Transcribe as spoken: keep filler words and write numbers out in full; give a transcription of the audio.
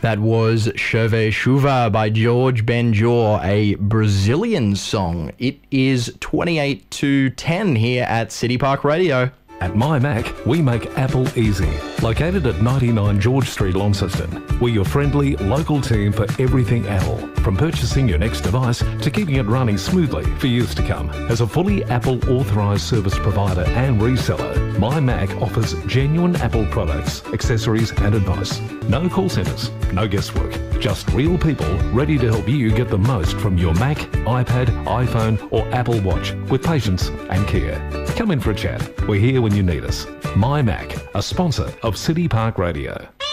That was Cheve Chuva by George Benjor, a Brazilian song. It is twenty-eight to ten here at City Park Radio. At My Mac, we make Apple easy. Located at ninety-nine George Street, Launceston, we're your friendly, local team for everything Apple. From purchasing your next device to keeping it running smoothly for years to come. As a fully Apple authorised service provider and reseller, My Mac offers genuine Apple products, accessories and advice. No call centres, no guesswork. Just real people ready to help you get the most from your Mac, iPad, iPhone or Apple Watch with patience and care. Come in for a chat. We're here when you need us. My Mac, a sponsor of City Park Radio.